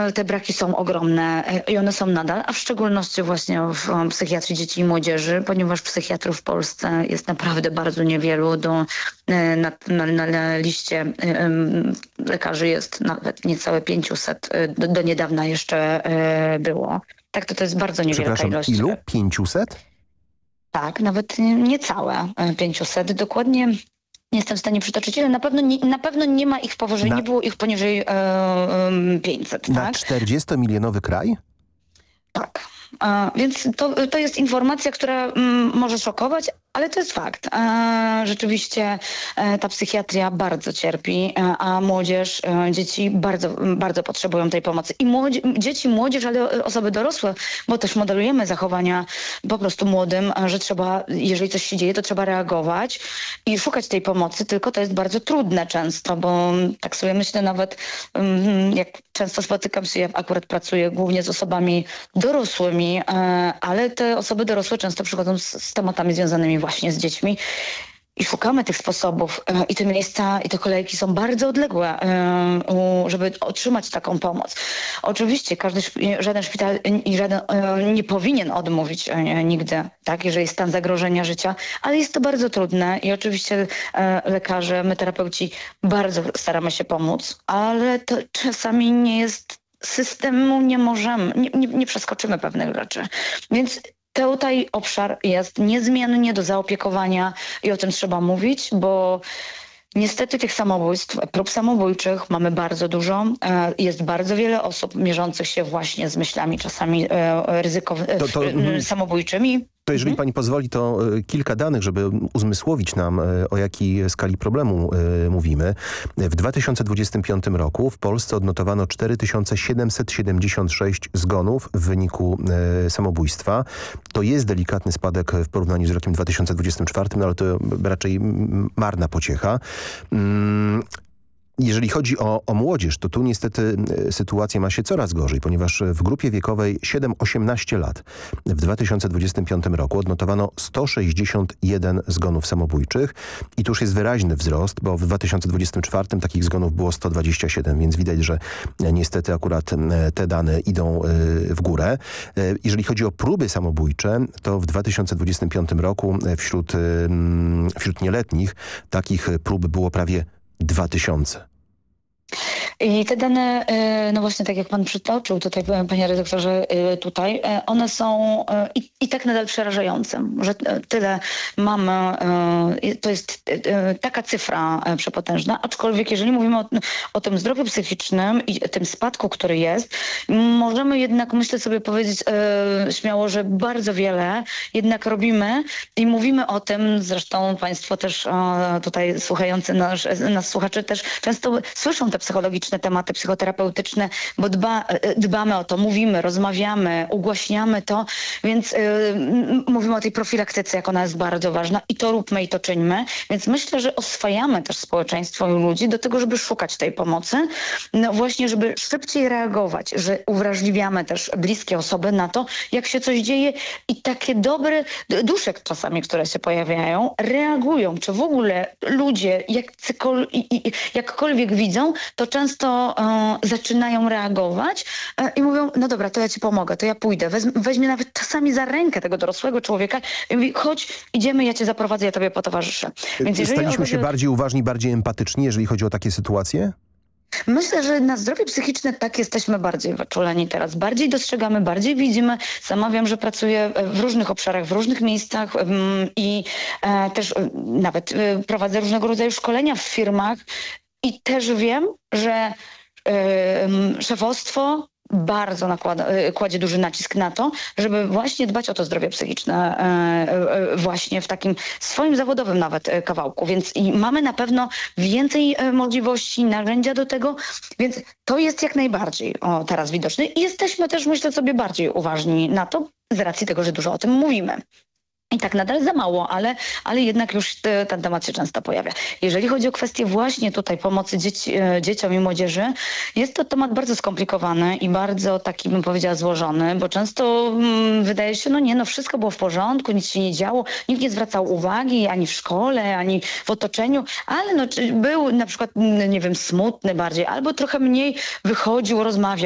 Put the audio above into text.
te braki są ogromne i one są nadal, a w szczególności właśnie w psychiatrii dzieci i młodzieży, ponieważ psychiatrów w Polsce jest naprawdę bardzo niewielu. Na liście lekarzy jest nawet niecałe 500, do niedawna jeszcze było. Tak, to jest bardzo niewielka ilość. Ilu? 500? Tak, nawet niecałe 500. Dokładnie nie jestem w stanie przytoczyć, ale na pewno nie ma ich powyżej, nie było ich poniżej 500. Na tak? 40-milionowy kraj? Tak. Więc to jest informacja, która może szokować, ale to jest fakt. Rzeczywiście ta psychiatria bardzo cierpi, a młodzież, dzieci bardzo, bardzo potrzebują tej pomocy. I dzieci, młodzież, ale osoby dorosłe, bo też modelujemy zachowania po prostu młodym, że trzeba, jeżeli coś się dzieje, to trzeba reagować i szukać tej pomocy, tylko to jest bardzo trudne często, bo tak sobie myślę nawet, jak często spotykam się, ja akurat pracuję głównie z osobami dorosłymi, ale te osoby dorosłe często przychodzą z tematami związanymi właśnie z dziećmi i szukamy tych sposobów i te miejsca i te kolejki są bardzo odległe, żeby otrzymać taką pomoc. Oczywiście żaden szpital i żaden nie powinien odmówić nigdy, tak, jeżeli jest stan zagrożenia życia, ale jest to bardzo trudne i oczywiście lekarze, my terapeuci bardzo staramy się pomóc, ale to czasami nie jest systemu, nie przeskoczymy pewnych rzeczy. Więc tutaj obszar jest niezmiennie do zaopiekowania i o tym trzeba mówić, bo niestety tych samobójstw, prób samobójczych mamy bardzo dużo. Jest bardzo wiele osób mierzących się właśnie z myślami czasami samobójczymi. To jeżeli pani pozwoli, to kilka danych, żeby uzmysłowić nam, o jakiej skali problemu mówimy. W 2025 roku w Polsce odnotowano 4776 zgonów w wyniku samobójstwa. To jest delikatny spadek w porównaniu z rokiem 2024, no ale to raczej marna pociecha. Jeżeli chodzi o młodzież, to tu niestety sytuacja ma się coraz gorzej, ponieważ w grupie wiekowej 7-18 lat w 2025 roku odnotowano 161 zgonów samobójczych i tu już jest wyraźny wzrost, bo w 2024 takich zgonów było 127, więc widać, że niestety akurat te dane idą w górę. Jeżeli chodzi o próby samobójcze, to w 2025 roku wśród nieletnich takich prób było prawie 2000. I te dane, no właśnie tak jak pan przytoczył tutaj, panie redaktorze, tutaj, one są i tak nadal przerażające, że tyle mamy, to jest taka cyfra przepotężna, aczkolwiek jeżeli mówimy o tym zdrowiu psychicznym i tym spadku, który jest, możemy jednak, myślę sobie powiedzieć śmiało, że bardzo wiele jednak robimy i mówimy o tym, zresztą państwo też tutaj słuchający nas słuchacze też często słyszą te psychologiczne tematy psychoterapeutyczne, bo dbamy o to, mówimy, rozmawiamy, ugłaśniamy to, więc mówimy o tej profilaktyce, jak ona jest bardzo ważna i to róbmy i to czyńmy, więc myślę, że oswajamy też społeczeństwo i ludzi do tego, żeby szukać tej pomocy, no właśnie, żeby szybciej reagować, że uwrażliwiamy też bliskie osoby na to, jak się coś dzieje i takie dobre dusze czasami, które się pojawiają, reagują, czy w ogóle ludzie jakkolwiek widzą, to często zaczynają reagować i mówią, no dobra, to ja ci pomogę, to ja pójdę. Weźmie nawet czasami za rękę tego dorosłego człowieka i mówi, chodź, idziemy, ja cię zaprowadzę, ja tobie potowarzyszę. Więc staliśmy się bardziej uważni, bardziej empatyczni, jeżeli chodzi o takie sytuacje? Myślę, że na zdrowie psychiczne tak jesteśmy bardziej wyczuleni teraz. Bardziej dostrzegamy, bardziej widzimy. Sama wiem, że pracuję w różnych obszarach, w różnych miejscach i też nawet prowadzę różnego rodzaju szkolenia w firmach i też wiem, że szefostwo bardzo kładzie duży nacisk na to, żeby właśnie dbać o to zdrowie psychiczne właśnie w takim swoim zawodowym nawet kawałku. Więc i mamy na pewno więcej możliwości, narzędzia do tego, więc to jest jak najbardziej teraz widoczne. I jesteśmy też, myślę sobie, bardziej uważni na to z racji tego, że dużo o tym mówimy. I tak nadal za mało, ale jednak już ten temat się często pojawia. Jeżeli chodzi o kwestię właśnie tutaj pomocy dzieciom i młodzieży, jest to temat bardzo skomplikowany i bardzo taki, bym powiedziała, złożony, bo często wydaje się, wszystko było w porządku, nic się nie działo, nikt nie zwracał uwagi ani w szkole, ani w otoczeniu, ale był na przykład, nie wiem, smutny bardziej, albo trochę mniej wychodził, rozmawiał.